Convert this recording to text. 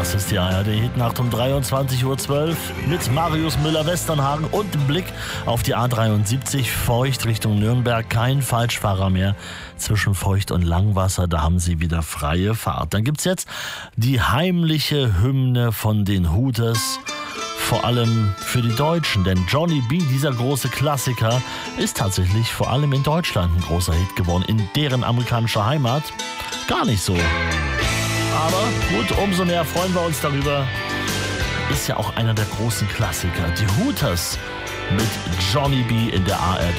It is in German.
Das ist die ARD-Hitnacht um 23:12 Uhr mit Marius Müller-Westernhagen und dem Blick auf die A73 Feucht Richtung Nürnberg. Kein Falschfahrer mehr zwischen Feucht und Langwasser, da haben sie wieder freie Fahrt. Dann gibt's jetzt die heimliche Hymne von den Hooters, vor allem für die Deutschen, denn Johnny B., dieser große Klassiker, ist tatsächlich vor allem in Deutschland ein großer Hit geworden, in deren amerikanischer Heimat gar nicht so. Aber gut, umso mehr freuen wir uns darüber. Ist ja auch einer der großen Klassiker. Die Hooters mit Johnny B. in der ARD